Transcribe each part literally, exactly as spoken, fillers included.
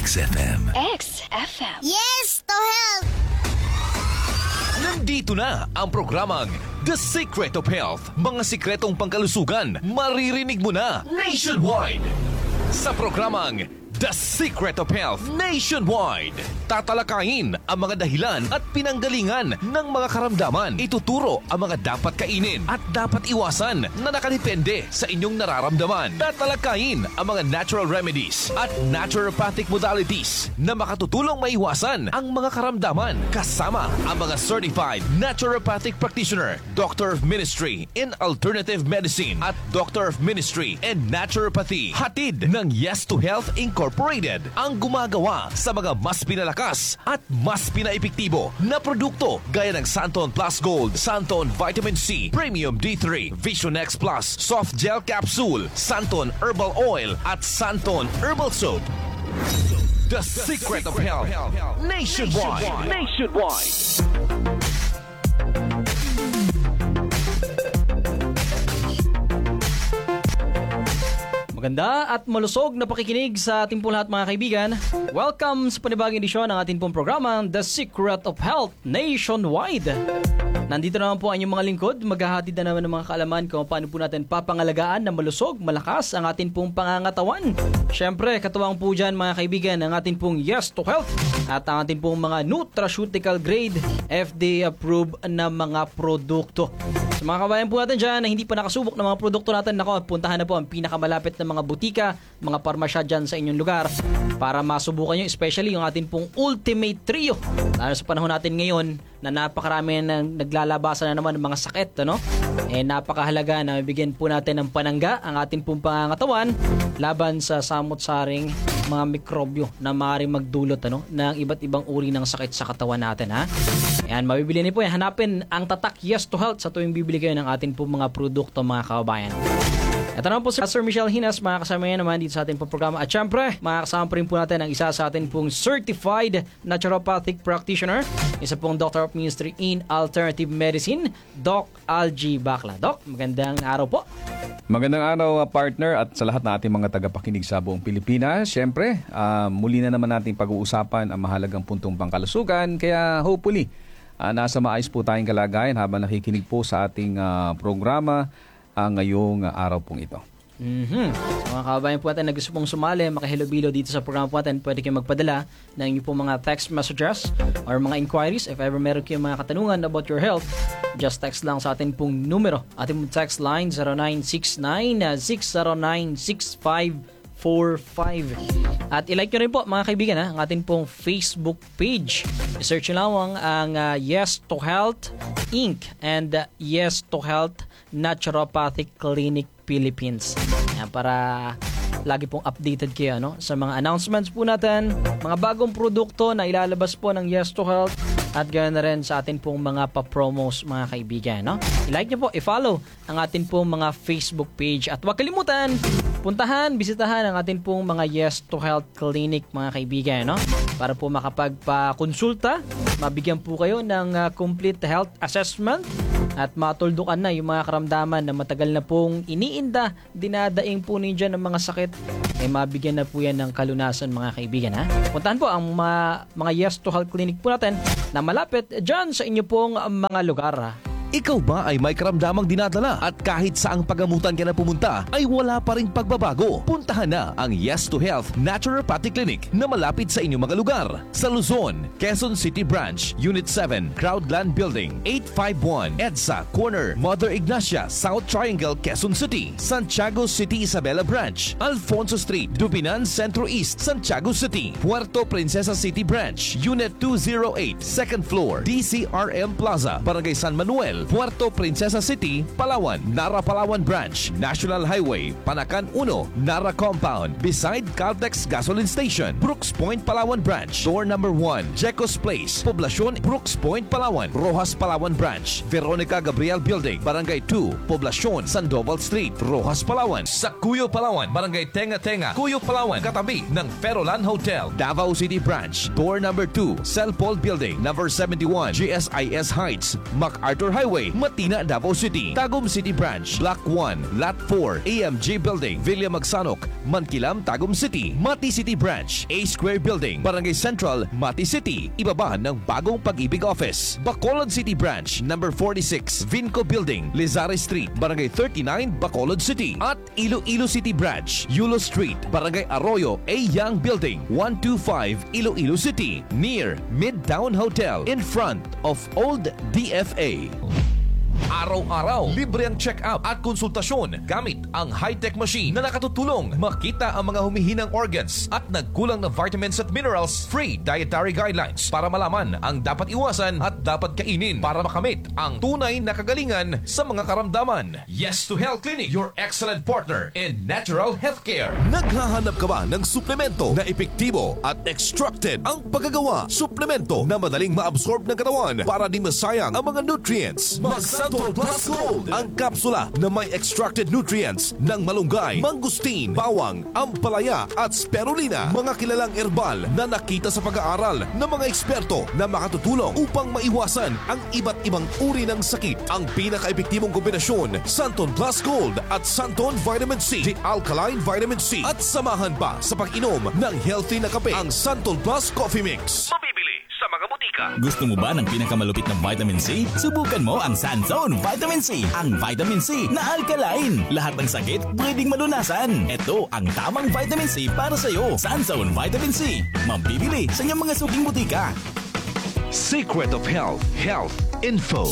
X F M. X F M. Yes, to help! Nandito na ang programang The Secret of Health. Mga sikretong pangkalusugan, maririnig mo na nationwide. Sa programang The Secret of Health Nationwide, tatalakayin ang mga dahilan at pinanggalingan ng mga karamdaman. Ituturo ang mga dapat kainin at dapat iwasan na nakadepende sa inyong nararamdaman. Tatalakayin ang mga natural remedies at naturopathic modalities na makatutulong maiwasan ang mga karamdaman. Kasama ang mga certified naturopathic practitioner, Doctor of Ministry in Alternative Medicine at Doctor of Ministry in Naturopathy. Hatid ng Yes to Health Incorporated. Ang gumagawa sa mga mas pinalakas at mas pinaepektibo na produkto gaya ng Santon Plus Gold, Santon Vitamin C, Premium D three, Vision X Plus, Soft Gel Capsule, Santon Herbal Oil at Santon Herbal Soap. The, The Secret, Secret of Health, Health. Nationwide. Nationwide. Maganda at malusog na pakikinig sa ating po lahat mga kaibigan. Welcome sa panibagong edisyon ng ating pong programang The Secret of Health Nationwide. Nandito naman po ang inyong mga lingkod, maghahatid na naman ng mga kaalaman kung paano po natin papangalagaan na malusog, malakas ang ating pong pangangatawan. Siyempre, katuwang po dyan mga kaibigan ang ating pong Yes to Health at ang ating pong mga nutraceutical grade F D A approved na mga produkto. Sa mga kabayan po natin dyan na hindi pa nakasubok ng mga produkto natin, nako, puntahan na po ang pinakamalapit na mga butika, mga parmasya dyan sa inyong lugar para masubukan nyo, especially yung ating pong Ultimate Trio. Lalo sa panahon natin ngayon na napakarami na naglalabasan na naman ng mga sakit, ano? Eh napakahalaga na mabigyan po natin ng panangga ang ating pong pangangatawan laban sa samot-saring mga mikrobyo na maaaring magdulot, ano, ng iba't ibang uri ng sakit sa katawan natin, ha? Ayan, mabibili niyo po yan. Hanapin ang tatak Yes to Health sa tuwing bibili kayo ng ating pong mga produkto, mga kababayan. Ito naman po si Sir Michelle Hinas, mga kasama yan naman dito sa ating pong programa. At syempre, mga kasama pa rin po natin ang isa sa ating pong certified naturopathic practitioner, isa pong Doctor of Ministry in Alternative Medicine, Doc Algie Bacla. Doc, magandang araw po. Magandang araw, partner, at sa lahat ng ating mga tagapakinig sa buong Pilipinas. Syempre, uh, muli na naman nating pag-uusapan ang mahalagang puntong pangkalusugan. Kaya hopefully, uh, nasa maayos po tayong kalagayan habang nakikinig po sa ating uh, programa ang uh, ngayong uh, araw pong ito. Mm-hmm. So mga kababayan po natin na gusto pong sumali, makahilobilo dito sa programa po natin, pwede kayong magpadala ng inyong pong mga text messages or mga inquiries. If ever meron kayong mga katanungan about your health, just text lang sa ating pong numero. Ating pong text line zero nine six nine, six zero nine, six five four five. At ilike nyo rin po mga kaibigan, ha, ang ating pong Facebook page. I-search nyo lang ang uh, Yes to Health Incorporated and uh, Yes to Health Naturopathic Clinic Philippines. Ayan, para lagi pong updated kayo, no, sa mga announcements po natin, mga bagong produkto na ilalabas po ng Yes to Health at ganoon na rin sa atin pong mga pa-promos mga kaibigan, no? I-like nyo po, i-follow ang atin pong mga Facebook page at huwag kalimutan, puntahan, bisitahan ang atin pong mga Yes to Health Clinic mga kaibigan, no? Para po makapagpa-konsulta, mabigyan po kayo ng uh, complete health assessment at matuldukan na yung mga karamdaman na matagal na pong iniinda, dinadaing po ninyo ng mga sakit, ay mabigyan na po yan ng kalunasan mga kaibigan, ha? Puntahan po ang mga, mga Yes to Health Clinic po natin na malapit dyan sa inyo pong mga lugar, ha? Ikaw ba ay may karamdamang dinadala at kahit saang pagamutan ka na pumunta ay wala pa ring pagbabago? Puntahan na ang Yes to Health Naturopathic Clinic na malapit sa inyong mga lugar. Sa Luzon, Quezon City Branch, Unit seven, Crowdland Building, eight five one, EDSA Corner, Mother Ignacia, South Triangle, Quezon City. Santiago City Isabela Branch, Alfonso Street, Dubinan Centro East, Santiago City. Puerto Princesa City Branch, Unit two oh eight, second floor, D C R M Plaza, Barangay San Manuel, Puerto Princesa City, Palawan. Nara Palawan Branch, National Highway, Panacan one, Nara Compound, beside Caltex Gasoline Station. Brooks Point, Palawan Branch, door number one, Jecos Place, Poblacion, Brooks Point, Palawan. Rojas Palawan Branch, Veronica Gabriel Building, Barangay two, Poblacion, Sandoval Street, Rojas Palawan. Sa Cuyo Palawan, Barangay Tenga Tenga, Cuyo Palawan, katabi ng Ferolan Hotel. Davao City Branch, door number two, Cell Paul Building, number seventy-one, G S I S Heights, MacArthur Highway. Highway, Matina, Davao City. Tagum City Branch, Block one, Lot four, A M J Building, Villa Magsanok, Mankilam, Tagum City. Mati City Branch, A Square Building, Barangay Central, Mati City. Ibaba ng Bagong Pag-ibig Office. Bacolod City Branch, number forty-six, Vinco Building, Lizare Street, Barangay thirty-nine, Bacolod City. At Iloilo City Branch, Yulo Street, Barangay Arroyo, A Young Building, one twenty-five, Iloilo City. Near Midtown Hotel, in front of Old D F A. Araw-araw, libre ang check-up at konsultasyon gamit ang high-tech machine na nakatutulong makita ang mga humihinang organs at nagkulang na vitamins at minerals. Free dietary guidelines para malaman ang dapat iwasan at dapat kainin para makamit ang tunay na kagalingan sa mga karamdaman. Yes to Health Clinic, your excellent partner in natural healthcare. Naghahanap ka ba ng suplemento na epektibo at extracted ang paggagawa? Suplemento na madaling ma-absorb ng katawan para di masayang ang mga nutrients. Mag-Santon Plus Gold, ang kapsula na may extracted nutrients ng malunggay, mangustin, bawang, ampalaya at spirulina. Mga kilalang herbal na nakita sa pag-aaral ng mga eksperto na makatutulong upang maiwasan ang iba't ibang uri ng sakit. Ang pinaka-epektibong kombinasyon, Santon Plus Gold at Santon Vitamin C, the Alkaline Vitamin C. At samahan pa sa pag-inom ng healthy na kape, ang Santon Plus Coffee Mix. Mabibili sa mga butika. Gusto mo ba ng pinakamalupit na vitamin C? Subukan mo ang Sanzone Vitamin C. Ang vitamin C na alkaline. Lahat ng sakit pwedeng malunasan. Ito ang tamang vitamin C para sa'yo. Sanzone Vitamin C. Mabibili sa inyong mga suking butika. Secret of Health, Health Info.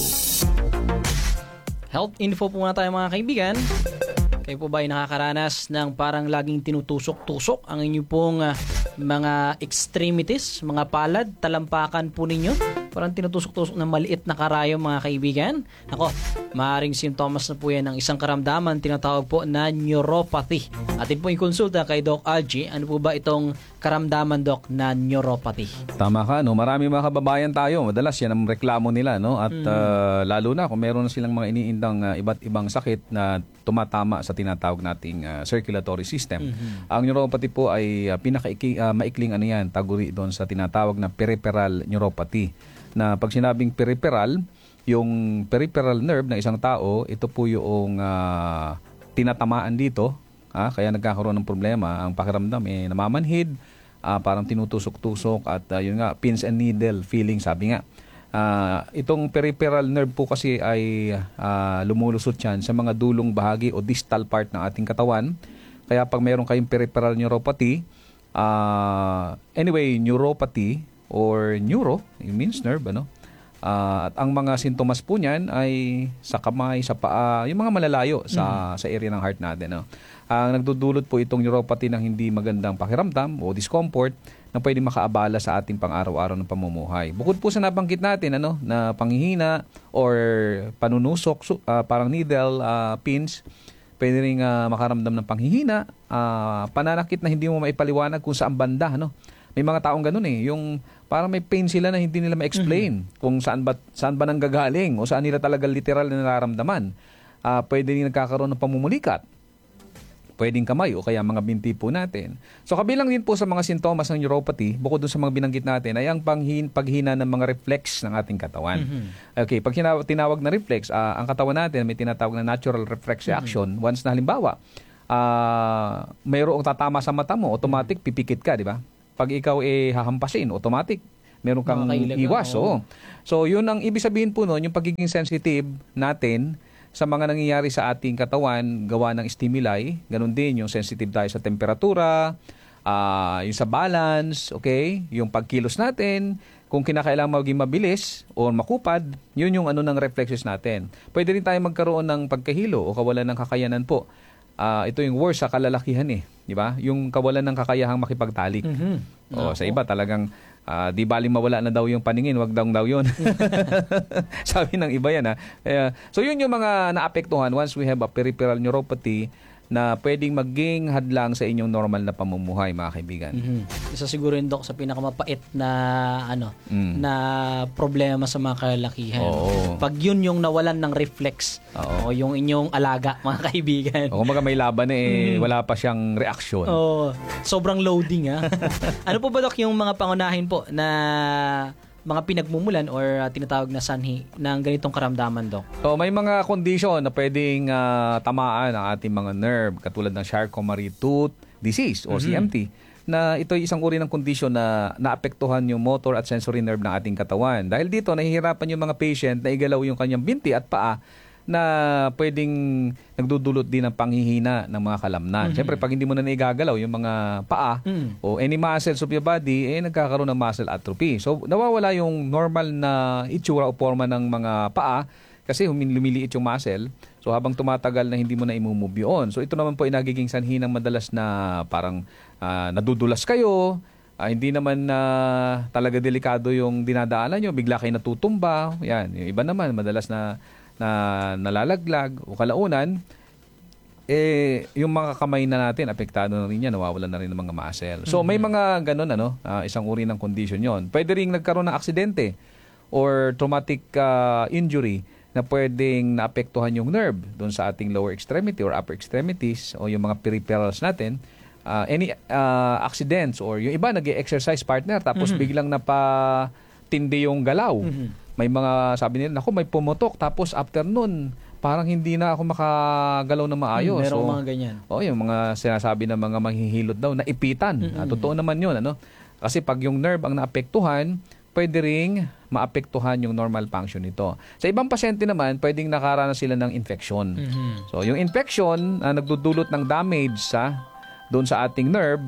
Health info po muna tayo mga kaibigan. Kayo po ba ay nakakaranas ng parang laging tinutusok-tusok ang inyong pong uh, mga extremities, mga palad, talampakan po ninyo? Parang tinutusok-tusok ng maliit na karayom mga kaibigan. Ako, maaaring simptomas na po yan ng isang karamdaman tinatawag po na neuropathy. Atin po yung konsulta kay Doc Algie. Ano po ba itong karamdaman, Doc, na neuropathy? Tama ka, no? Marami mga kababayan tayo. Madalas yan ang reklamo nila, no? At mm. uh, lalo na kung meron na silang mga iniindang uh, iba't ibang sakit na tumatama sa tinatawag nating uh, circulatory system. Mm-hmm. Ang neuropathy po ay uh, pinaka-maikling ano yan, taguri doon sa tinatawag na peripheral neuropathy. Na pag sinabing peripheral, yung peripheral nerve ng isang tao, ito po yung uh, tinatamaan dito. Ah, kaya nagkakaroon ng problema. Ang pakiramdam eh namamanhid, ah, parang tinutusok-tusok at uh, yun nga, pins and needle feeling, sabi nga. Uh, itong peripheral nerve po kasi ay uh, lumulusot yan sa mga dulong bahagi o distal part ng ating katawan. Kaya pag mayroon kayong peripheral neuropathy, uh, anyway, neuropathy or neuro, it means nerve, ano? Uh, at ang mga sintomas po niyan ay sa kamay, sa paa, yung mga malalayo sa, mm. sa area ng heart natin. No? Ang nagdudulot po itong neuropathy ng hindi magandang pakiramdam o discomfort na pwede makaabala sa ating pang-araw-araw ng pamumuhay. Bukod po sa nabanggit natin ano, na panghihina or panunusok, uh, parang needle, uh, pins, pwede rin uh, makaramdam ng panghihina, uh, pananakit na hindi mo maipaliwanag kung saan banda. Ano? May mga taong ganun eh, yung parang may pain sila na hindi nila ma-explain mm-hmm. kung saan ba, saan ba nanggagaling o saan nila talaga literal na nararamdaman. Uh, pwede rin nagkakaroon ng pamumulikat. Pwedeng kamay o kaya mga binti po natin. So kabilang din po sa mga sintomas ng neuropathy, bukod dun sa mga binanggit natin, ay ang panghin, paghina ng mga reflex ng ating katawan. Mm-hmm. Okay, pag tinawag, tinawag na reflex, uh, ang katawan natin may tinatawag na natural reflex reaction. Mm-hmm. Once na halimbawa, uh, mayroong tatama sa mata mo, automatic pipikit ka, di ba? Pag ikaw eh hahampasin, automatic meron kang iwas. Oh. So yun ang ibig sabihin po noon, yung pagiging sensitive natin sa mga nangyayari sa ating katawan, gawa ng stimuli, ganun din yung sensitive tayo sa temperatura, uh, yung sa balance, okay, yung pagkilos natin, kung kinakailangan maging mabilis o makupad, yun yung ano ng reflexes natin. Pwede rin tayo magkaroon ng pagkahilo o kawalan ng kakayanan po. Uh, ito yung worst sa kalalakihan eh, di ba? Yung kawalan ng kakayahang makipagtalik. Mm-hmm. O, sa iba talagang Uh, di baling mawala na daw yung paningin, wag daw daw yun. Sabi ng iba yan ha. Uh, so yun yung mga naapektuhan once we have a peripheral neuropathy na pwedeng maging hadlang sa inyong normal na pamumuhay, mga kaibigan. Mm-hmm. Isa siguro yun, Dok, sa pinakamapait na ano mm. na problema sa mga kalalakihan. Oo. Pag yun yung nawalan ng reflex o yung inyong alaga, mga kaibigan. O kung mga may laban eh, mm. wala pa siyang reaksyon. Oo. Sobrang loading ha. Ano po ba, Dok, yung mga pangunahin po na mga pinagmumulan or uh, tinatawag na sanhi ng ganitong karamdaman, Doc? So, may mga condition na pwedeng ah, tamaan ang ating mga nerve katulad ng Charcot-Marie-Tooth disease o C M T, na ito ay isang uri ng condition na naapektuhan yung motor at sensory nerve ng ating katawan. Dahil dito, nahihirapan yung mga patient na igalaw yung kanyang binti at paa na pwedeng nagdudulot din ng panghihina ng mga kalamnan. Mhm. Siyempre, pag hindi mo na naigagalaw yung mga paa Mm. o any muscles of your body, eh nagkakaroon ng muscle atrophy. So, nawawala yung normal na itsura o forma ng mga paa kasi humin- lumiliit yung muscle. So, habang tumatagal na hindi mo na imumove yun. So, ito naman po ay nagiging sanhi ng madalas na parang ah, nadudulas kayo, ah, hindi naman na talaga delikado yung dinadaanan nyo, bigla kayo natutumba. Yan. Yung iba naman, madalas na na nalalaglag o kalaunan, eh, yung mga kamay na natin, apektado na rin yan, nawawalan na rin ng mga muscle. So, may mga ganun, ano, ah, isang uri ng condition yon. Pwede rin nagkaroon ng aksidente or traumatic ah, injury na pwedeng naapektuhan yung nerve doon sa ating lower extremity or upper extremities o yung mga peripherals natin. Ah, any ah, accidents or yung iba nag-exercise partner tapos biglang napatindi yung galaw. May mga sabi nila, naku, may pumutok. Tapos after nun, parang hindi na ako makagalaw na maayos. Mm, merong So, mga ganyan. oh, yung mga sinasabi ng mga manghihilot daw, na ipitan. Ah, totoo naman yun. Ano? Kasi pag yung nerve ang naapektuhan, pwede ring maapektuhan yung normal function nito. Sa ibang pasyente naman, pwedeng nakaranas sila ng infection. So, yung infection, na nagdudulot ng damage sa doon sa ating nerve,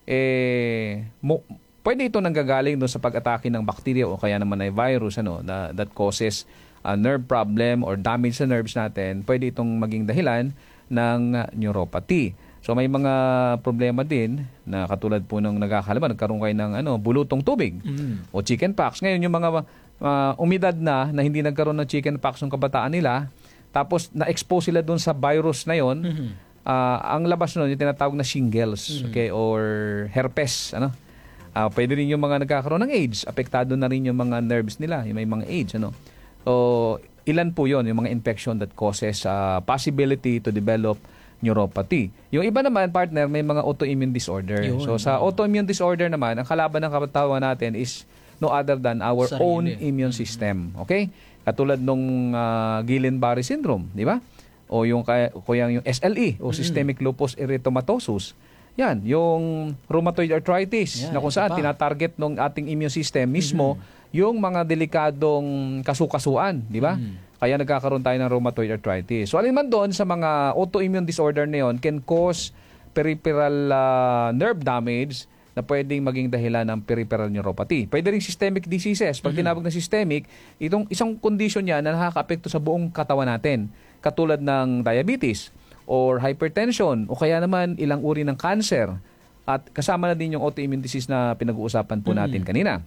eh, mo, pwede ito nanggagaling doon sa pag-atake ng bacteria o kaya naman ay virus ano, na, that causes a nerve problem or damage sa nerves natin. Pwede itong maging dahilan ng neuropathy. So may mga problema din na katulad po ng nagkakalaman, nagkaroon kayo ng ano, bulutong tubig o chicken pox. Ngayon yung mga uh, umidad na na hindi nagkaroon ng chicken pox ng kabataan nila, tapos na-expose sila doon sa virus na yon, uh, ang labas nun yung tinatawag na shingles, okay, or herpes, ano. Uh, pwede rin yung mga nagkakaroon ng AIDS, apektado na rin yung mga nerves nila, yung may mga AIDS, ano. So, ilan po yon yung mga infection that causes uh, possibility to develop neuropathy. Yung iba naman, partner, may mga autoimmune disorder. Yun. So, sa autoimmune disorder naman, ang kalaban ng katawan natin is no other than our Sarili. own immune system. Okay? Katulad nung uh, Guillain-Barré syndrome, di ba? O yung, kaya, kaya yung S L E, o Systemic Lupus Erythematosus. Yan, yung rheumatoid arthritis, Yan, na kung ito saan pa. tinatarget ng ating immune system mismo yung mga delikadong kasukasuan, di ba? Kaya nagkakaroon tayo ng rheumatoid arthritis. So, alin man doon sa mga autoimmune disorder na yun can cause peripheral uh, nerve damage na pwedeng maging dahilan ng peripheral neuropathy. Pwede rin systemic diseases. Pag tinawag na systemic, itong isang condition yan na nakaka-apekto sa buong katawan natin, katulad ng diabetes or hypertension o kaya naman ilang uri ng cancer at kasama na din yung autoimmune disease na pinag-uusapan po natin kanina.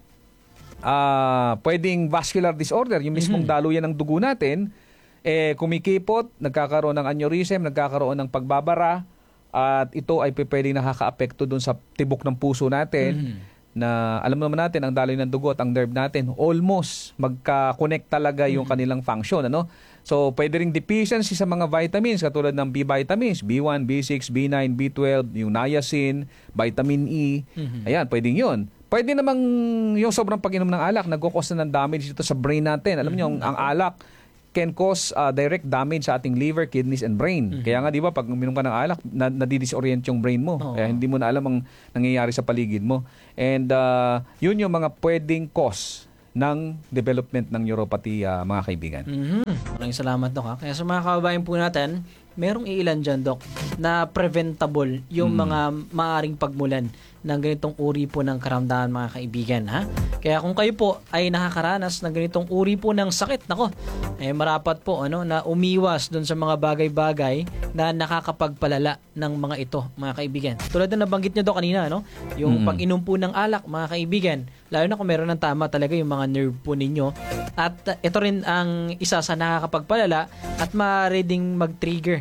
Ah, pwedeng vascular disorder, yung mismong daluyan ng dugo natin, eh kumikipot, nagkakaroon ng aneurysm, nagkakaroon ng pagbabara, at ito ay pwedeng nakaka-apekto dun sa tibok ng puso natin, na alam naman natin ang daloy ng dugo at ang nerve natin almost magka-connect talaga yung kanilang function, ano? So pwede ring deficiency sa mga vitamins katulad ng B vitamins, B one, B six, B nine, B twelve, yung niacin, vitamin E. Ayan, pwedeng 'yun. Pwede namang yung sobrang pag-inom ng alak nagko-cause na ng damage dito sa brain natin. Alam niyo, ang alak can cause uh, direct damage sa ating liver, kidneys, and brain. Kaya nga, di ba, pag uminom ka ng alak, na, nadidisorient yung brain mo. Oo. Kaya hindi mo na alam ang nangyayari sa paligid mo. And uh, yun yung mga pwedeng cause ng development ng neuropathy, uh, mga kaibigan. Mhm. Maraming salamat, Doc. Ha? Kaya sa mga kababayan po natin, merong iilan dyan, Doc, na preventable yung mga maaring pagmulan ng ganitong uri po ng karamdaman, mga kaibigan. Ha? Kaya kung kayo po ay nakakaranas ng ganitong uri po ng sakit, nako, eh marapat po ano, na umiwas dun sa mga bagay-bagay na nakakapagpalala ng mga ito, mga kaibigan. Tulad na nabanggit nyo, Doc, kanina, no? Yung pag-inom po ng alak, mga kaibigan, lalo na kung meron ng tama talaga yung mga nerve po ninyo. At uh, ito rin ang isa sa nakakapagpalala at maaari ding mag-trigger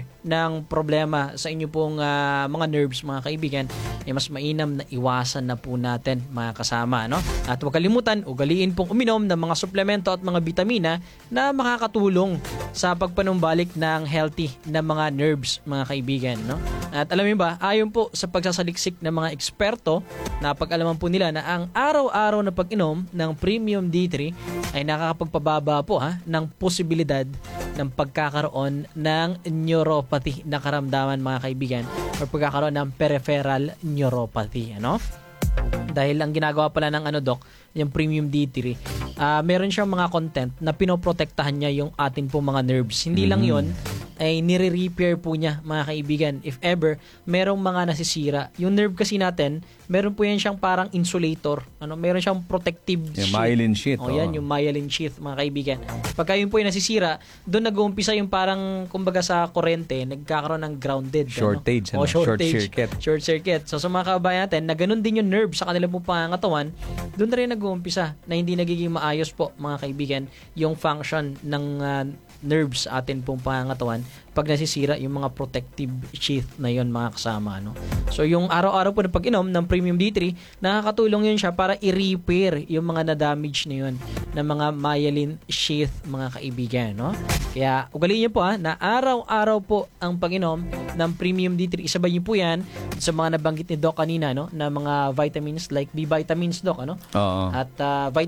ng problema sa inyo pong ah, mga nerves, mga kaibigan, ay mas mainam na iwasan na po natin, mga kasama, no? At huwag kalimutan, ugaliin pong uminom ng mga suplemento at mga bitamina na makakatulong sa pagpanumbalik ng healthy na mga nerves, mga kaibigan, no? At alam niyo ba, ayon po sa pagsasaliksik ng mga eksperto, napag-alaman po nila na ang araw-araw na pag-inom ng Premium D three ay nakakapagpababa po ha, ng posibilidad ng pagkakaroon ng neuropathy na karamdaman, mga kaibigan, o pagkakaroon ng peripheral neuropathy, ano? Dahil ang ginagawa pala ng ano, doc, yung Premium D three, ah meron siyang mga content na pinoprotektahan niya yung atin po mga nerves. Hindi lang yon ay nire-repair po niya, mga kaibigan, if ever merong mga nasisira. Yung nerve kasi natin, meron po yan siyang parang insulator. Ano, meron siyang protective Yung sheath. myelin sheath, O yan, oh. yung myelin sheath, mga kaibigan. Pagka yun po yung nasisira, doon nag-uumpisa yung parang, kumbaga sa kurente, nagkakaroon ng grounded. Shortage, ano? O, ano? Short shortage. circuit. Short circuit. So sa mga kabayan natin, na ganun din yung nerve sa kanilang pong pangangatawan, doon na rin nag-uumpisa na hindi nagiging maayos po, mga kaibigan, yung function ng uh, nerves atin pong pangangatawan pag nasisira yung mga protective sheath na yon, mga kasama, no? So yung araw-araw po na pag-inom ng Premium D three, nakakatulong yun siya para i-repair yung mga na-damage na yun ng mga myelin sheath, mga kaibigan, no? Kaya ugaliin niyo po ha, na araw-araw po ang pag-inom ng Premium D three. Isabay niyo po yan sa mga nabanggit ni Doc kanina, no, na mga vitamins like B vitamins, Doc, ano? Oo. At uh,